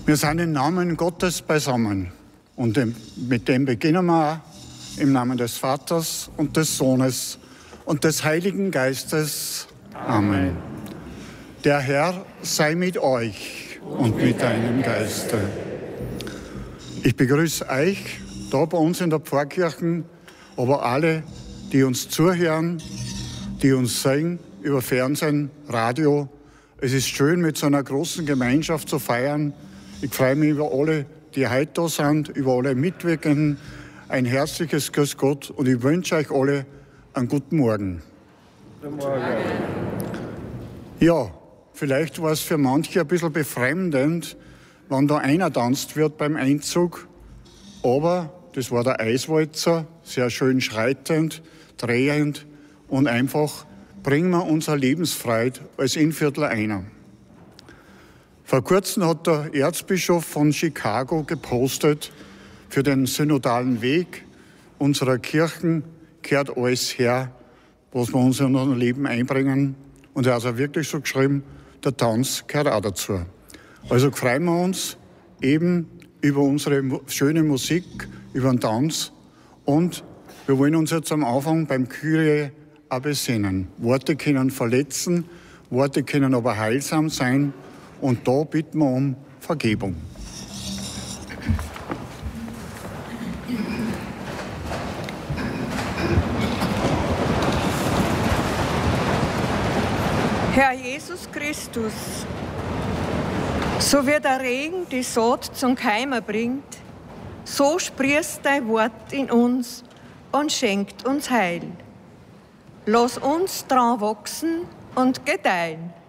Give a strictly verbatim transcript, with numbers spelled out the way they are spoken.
Wir sind im Namen Gottes beisammen und mit dem beginnen wir auch im Namen des Vaters und des Sohnes und des Heiligen Geistes. Amen. Der Herr sei mit euch und mit deinem Geiste. Ich begrüße euch da bei uns in der Pfarrkirche, aber alle, die uns zuhören, die uns sehen über Fernsehen, Radio. Es ist schön, mit so einer großen Gemeinschaft zu feiern. Ich freue mich über alle, die heute da sind, über alle Mitwirkenden. Ein herzliches Grüß Gott und ich wünsche euch alle einen guten Morgen. Guten Morgen. Ja, vielleicht war es für manche ein bisschen befremdend, wenn da einer tanzt wird beim Einzug. Aber das war der Eiswalzer, sehr schön schreitend, drehend und einfach bringen wir unsere Lebensfreude als Innviertler ein. Vor kurzem hat der Erzbischof von Chicago gepostet, für den synodalen Weg unserer Kirchen kehrt alles her, was wir uns in unser Leben einbringen. Und er hat also wirklich so geschrieben, der Tanz gehört auch dazu. Also freuen wir uns eben über unsere schöne Musik, über den Tanz. Und wir wollen uns jetzt am Anfang beim Kyrie auch besinnen. Worte können verletzen, Worte können aber heilsam sein. Und da bitten wir um Vergebung. Herr Jesus Christus, so wie der Regen die Saat zum Keimen bringt, so sprießt dein Wort in uns und schenkt uns Heil. Lass uns dran wachsen und gedeihen.